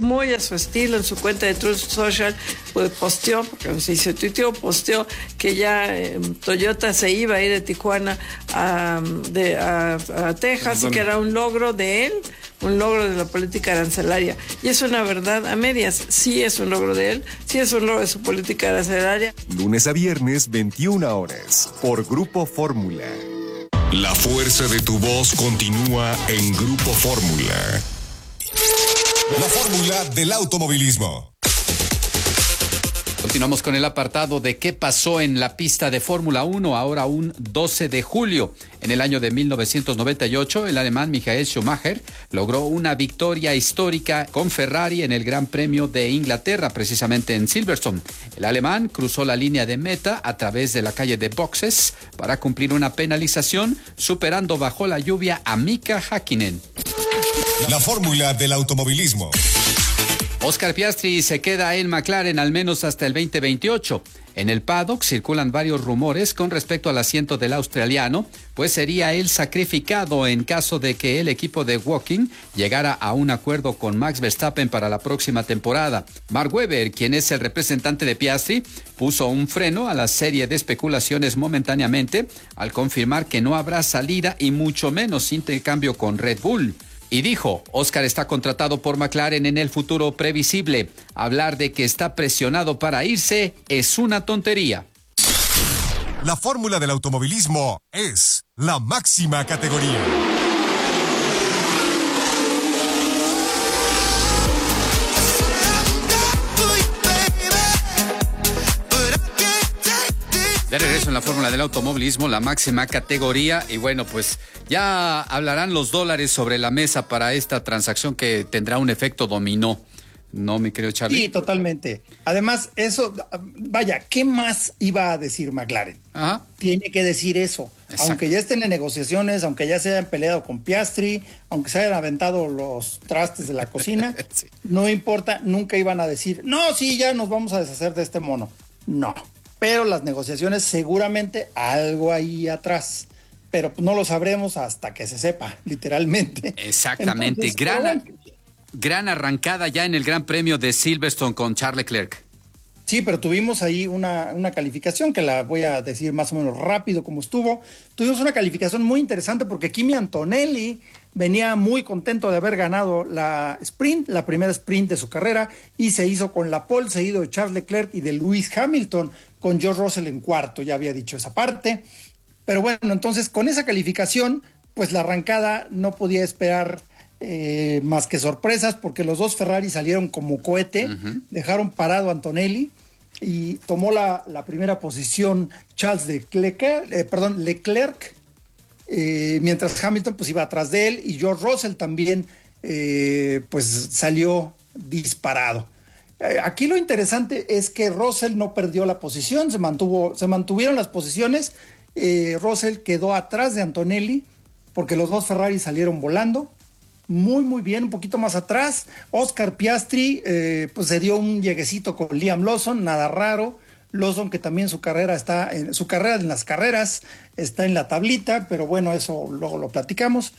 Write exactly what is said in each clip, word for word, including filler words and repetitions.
muy a su estilo, en su cuenta de Truth Social, pues posteó, porque no se dice tuiteó, posteó que ya eh, Toyota se iba a ir de Tijuana a, de, a, a Texas, y que era un logro de él, un logro de la política arancelaria. Y es una verdad a medias. Sí es un logro de él, sí es un logro de su política arancelaria. Lunes a viernes, veintiuna horas, por Grupo Fórmula. La fuerza de tu voz continúa en Grupo Fórmula. La fórmula del automovilismo. Continuamos con el apartado de qué pasó en la pista de Fórmula uno, ahora un doce de julio. En el año de mil novecientos noventa y ocho, el alemán Michael Schumacher logró una victoria histórica con Ferrari en el Gran Premio de Inglaterra, precisamente en Silverstone. El alemán cruzó la línea de meta a través de la calle de boxes para cumplir una penalización, superando bajo la lluvia a Mika Häkkinen. La fórmula del automovilismo. Oscar Piastri se queda en McLaren al menos hasta el veinte veintiocho. En el paddock circulan varios rumores con respecto al asiento del australiano, pues sería él sacrificado en caso de que el equipo de Woking llegara a un acuerdo con Max Verstappen para la próxima temporada. Mark Webber, quien es el representante de Piastri, puso un freno a la serie de especulaciones momentáneamente al confirmar que no habrá salida y mucho menos intercambio con Red Bull. Y dijo, Oscar está contratado por McLaren en el futuro previsible. Hablar de que está presionado para irse es una tontería. La fórmula del automovilismo es la máxima categoría. De regreso en la fórmula del automovilismo, la máxima categoría. Y bueno, pues ya hablarán los dólares sobre la mesa para esta transacción que tendrá un efecto dominó. ¿No, mi querido Charlie? Sí, totalmente. Además, eso, vaya, ¿qué más iba a decir McLaren? Ajá. Tiene que decir eso. Exacto. Aunque ya estén en negociaciones, aunque ya se hayan peleado con Piastri, aunque se hayan aventado los trastes de la cocina, sí. No importa, nunca iban a decir, no, sí, ya nos vamos a deshacer de este mono. No. Pero las negociaciones seguramente algo ahí atrás, pero no lo sabremos hasta que se sepa, literalmente. Exactamente. Entonces, gran, bueno, gran arrancada ya en el Gran Premio de Silverstone con Charles Leclerc. Sí, pero tuvimos ahí una, una calificación que la voy a decir más o menos rápido como estuvo. Tuvimos una calificación muy interesante porque Kimi Antonelli venía muy contento de haber ganado la sprint, la primera sprint de su carrera, y se hizo con la pole, seguido de Charles Leclerc y de Lewis Hamilton, con George Russell en cuarto. Ya había dicho esa parte. Pero bueno, entonces con esa calificación, pues la arrancada no podía esperar eh, más que sorpresas, porque los dos Ferrari salieron como cohete, uh-huh. Dejaron parado a Antonelli y tomó la, la primera posición Charles Leclerc, eh, perdón, Leclerc, eh, mientras Hamilton pues iba atrás de él, y George Russell también eh, pues salió disparado. Eh, aquí lo interesante es que Russell no perdió la posición, se mantuvo, se mantuvieron las posiciones. eh, Russell quedó atrás de Antonelli porque los dos Ferrari salieron volando muy muy bien, un poquito más atrás. Oscar Piastri eh, pues se dio un lleguecito con Liam Lawson, nada raro. Lawson, que también su carrera está en su carrera en las carreras está en la tablita, pero bueno, eso luego lo platicamos.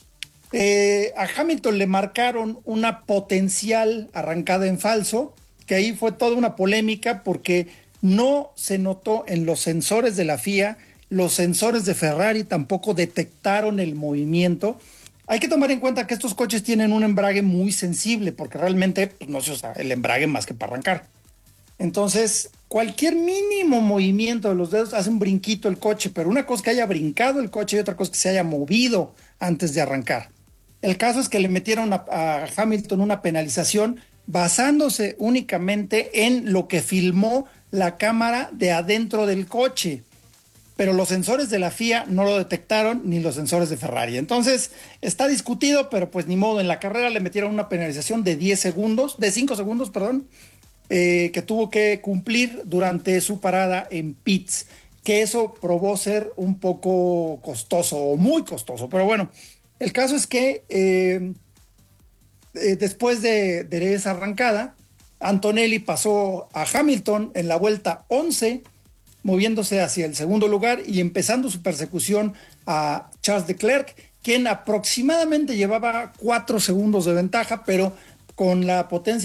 Eh, a Hamilton le marcaron una potencial arrancada en falso, que ahí fue toda una polémica porque no se notó en los sensores de la F I A, los sensores de Ferrari tampoco detectaron el movimiento. Hay que tomar en cuenta que estos coches tienen un embrague muy sensible, porque realmente pues, no se usa el embrague más que para arrancar. Entonces, cualquier mínimo movimiento de los dedos hace un brinquito el coche, pero una cosa es que haya brincado el coche y otra cosa es que se haya movido antes de arrancar. El caso es que le metieron a, a Hamilton una penalización basándose únicamente en lo que filmó la cámara de adentro del coche. Pero los sensores de la F I A no lo detectaron, ni los sensores de Ferrari. Entonces, está discutido, pero pues ni modo. En la carrera le metieron una penalización de diez segundos, de cinco segundos, perdón, eh, que tuvo que cumplir durante su parada en pits, que eso probó ser un poco costoso, o muy costoso. Pero bueno, el caso es que eh, eh, después de, de esa arrancada, Antonelli pasó a Hamilton en la vuelta once, moviéndose hacia el segundo lugar y empezando su persecución a Charles Leclerc, quien aproximadamente llevaba cuatro segundos de ventaja, pero con la potencia